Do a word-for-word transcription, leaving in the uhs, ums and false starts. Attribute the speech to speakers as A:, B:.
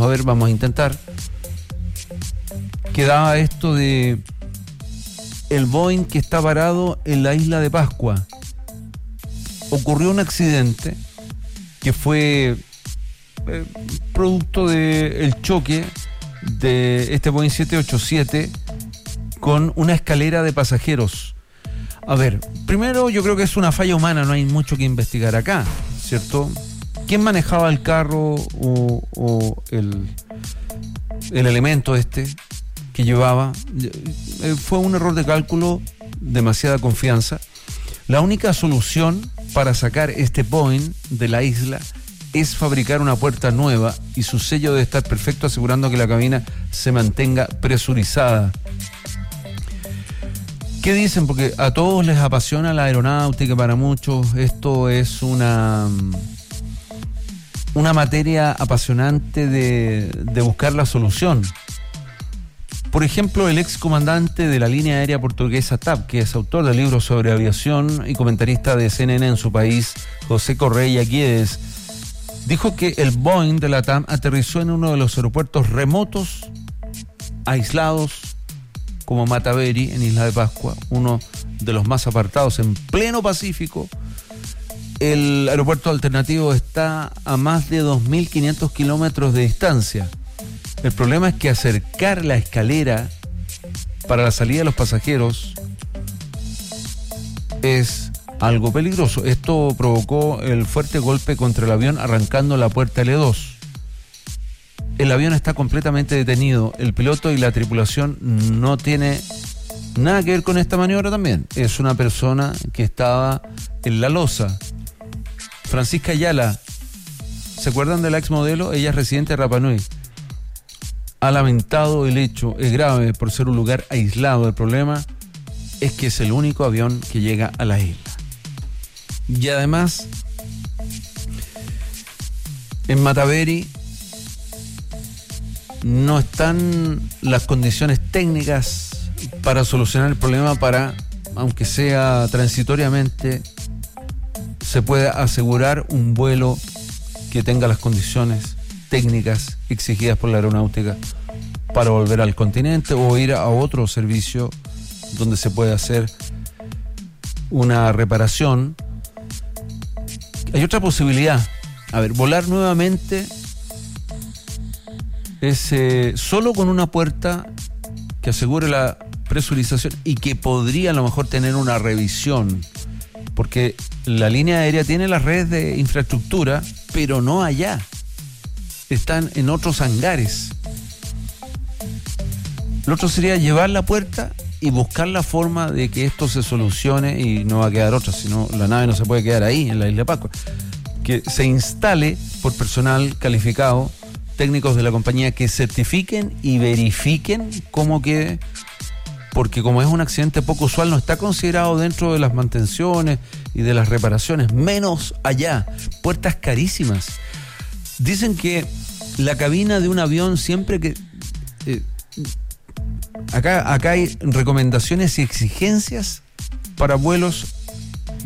A: vamos a ver, vamos a intentar. Quedaba esto de el Boeing que está parado en la isla de Pascua. Ocurrió un accidente que fue eh, producto del choque de este Boeing siete ochenta y siete con una escalera de pasajeros. A ver, primero yo creo que es una falla humana, no hay mucho que investigar acá, ¿cierto? ¿Quién manejaba el carro o, o el, el elemento este que llevaba? Fue un error de cálculo, demasiada confianza. La única solución para sacar este Boeing de la isla es fabricar una puerta nueva y su sello debe estar perfecto, asegurando que la cabina se mantenga presurizada. ¿Qué dicen? Porque a todos les apasiona la aeronáutica, para muchos esto es una, una materia apasionante de, de buscar la solución. Por ejemplo, el ex comandante de la línea aérea portuguesa T A P, que es autor de libros sobre aviación y comentarista de C N N en su país, José Correia Guedes, dijo que el Boeing de la T A M aterrizó en uno de los aeropuertos remotos, aislados, como Mataveri, en Isla de Pascua, uno de los más apartados en pleno Pacífico. El aeropuerto alternativo está a más de dos mil quinientos kilómetros de distancia. El problema es que acercar la escalera para la salida de los pasajeros es algo peligroso. Esto provocó el fuerte golpe contra el avión, arrancando la puerta L dos. El avión está completamente detenido. El piloto y la tripulación no tiene nada que ver con esta maniobra también. Es una persona que estaba en la losa. Francisca Ayala, ¿se acuerdan de la exmodelo? Ella es residente de Rapa Nui. Ha lamentado el hecho, es grave por ser un lugar aislado. El problema es que es el único avión que llega a la isla. Y además, en Mataveri no están las condiciones técnicas para solucionar el problema, para, aunque sea transitoriamente, se pueda asegurar un vuelo que tenga las condiciones técnicas exigidas por la aeronáutica para volver al continente o ir a otro servicio donde se puede hacer una reparación. Hay otra posibilidad. A ver, volar nuevamente es eh, solo con una puerta que asegure la presurización y que podría a lo mejor tener una revisión, porque la línea aérea tiene las redes de infraestructura, pero no allá. Están en otros hangares. Lo otro sería llevar la puerta y buscar la forma de que esto se solucione, y no va a quedar otra, sino la nave no se puede quedar ahí en la isla de Pascua. Que se instale por personal calificado, técnicos de la compañía que certifiquen y verifiquen cómo quede, porque como es un accidente poco usual, no está considerado dentro de las mantenciones y de las reparaciones, menos allá. Puertas carísimas. Dicen que la cabina de un avión, siempre que... Eh, acá, acá hay recomendaciones y exigencias para vuelos